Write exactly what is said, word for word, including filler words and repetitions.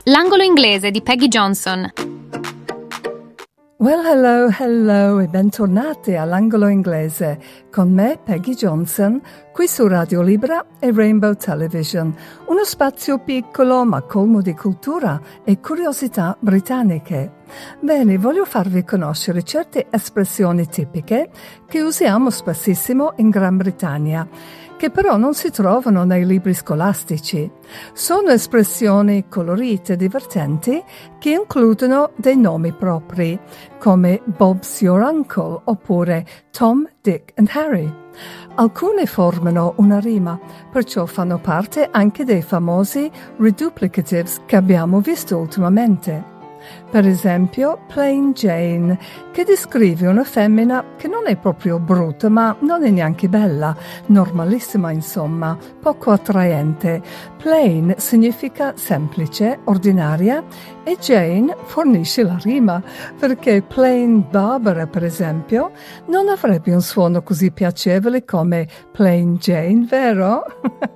L'angolo inglese di Peggy Johnson. Well, hello, hello e bentornati all'angolo inglese con me, Peggy Johnson, qui su Radio Libera e Rainbow Television, uno spazio piccolo ma colmo di cultura e curiosità britanniche. Bene, voglio farvi conoscere certe espressioni tipiche che usiamo spessissimo in Gran Bretagna, che però non si trovano nei libri scolastici. Sono espressioni colorite e divertenti che includono dei nomi propri, come Bob's your uncle oppure Tom, Dick and Harry. Alcune formano una rima, perciò fanno parte anche dei famosi reduplicatives che abbiamo visto ultimamente. Per esempio, Plain Jane, che descrive una femmina che non è proprio brutta, ma non è neanche bella, normalissima insomma, poco attraente. Plain significa semplice, ordinaria, e Jane fornisce la rima, perché plain Barbara, per esempio, non avrebbe un suono così piacevole come Plain Jane, vero?